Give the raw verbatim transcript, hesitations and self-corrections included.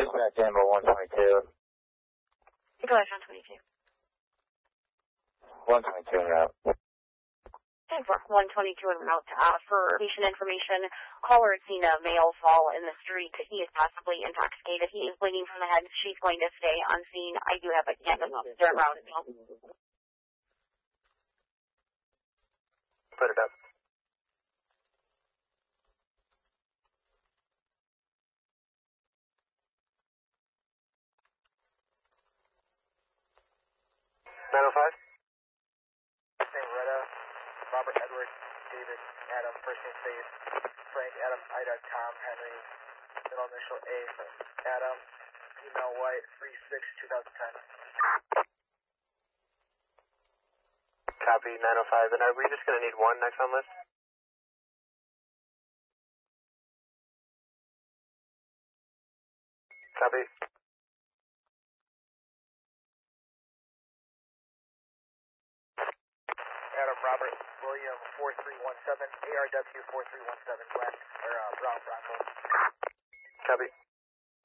Dispatch Amber one twenty-two. Go ahead, one twenty-two. one twenty-two en route. ten four, one twenty-two en route. Uh, for patient information, caller had seen a male fall in the street. He is possibly intoxicated. He is bleeding from the head. She's going to stay on scene. I do have a candidate officer en route as well. Put it up. nine oh five. Saint Retta, Robert Edward, David, Adam, first name Faith, Frank, Adam, Ida, Tom, Henry, middle initial A for Adam, female white, three six twenty ten. Copy, nine oh five. And are we just going to need one next on list? Copy. Adam, Robert, William, four three one seven, A R W four three one seven, Glenn, or uh, Brown Bronco. Copy.